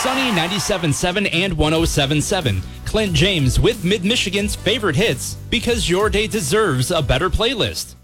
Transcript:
Sunny 97.7 and 107.7. Clint James with Mid-Michigan's favorite hits, because your day deserves a better playlist.